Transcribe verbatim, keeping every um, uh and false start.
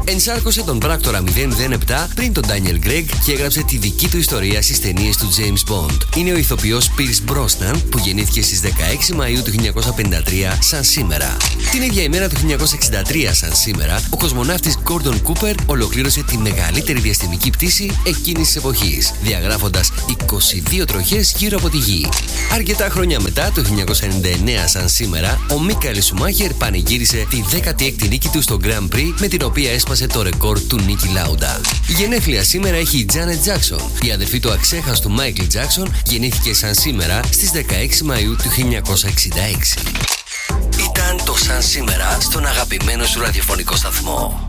ενσάρκωσε τον πράκτορα μηδέν μηδέν επτά πριν τον Daniel Craig και έγραψε τη δική του ιστορία στις ταινίες του James Bond. Είναι ο ηθοποιός Pierce Brosnan που γεννήθηκε στις δεκαέξι Μαΐου του χίλια εννιακόσια πενήντα τρία σαν σήμερα. Την ίδια ημέρα του χίλια εννιακόσια εξήντα τρία σαν σήμερα, ο κοσμοναύτης Gordon Cooper ολοκλήρωσε τη μεγαλύτερη διαστημική πτήση εκείνης της εποχής, διαγράφοντας είκοσι δύο τροχές γύρω από τη Γη. Αρκετά χρόνια μετά, το χίλια εννιακόσια ενενήντα εννέα σαν σήμερα, ο Μίκαελ Σουμάχερ πανηγύρισε τη δέκατη έκτη νίκη του στο Grand Prix, με την οποία έσπασε το ρεκόρ του Νίκη Λάουντα. Γενέθλια σήμερα έχει η Τζάνετ Τζάκσον. Η αδερφή του αξέχαστου Μάικλ Τζάκσον γεννήθηκε σαν σήμερα στις δεκαέξι Μαΐου του χίλια εννιακόσια εξήντα έξι. Ήταν το σαν σήμερα στον αγαπημένο σου ραδιοφωνικό σταθμό.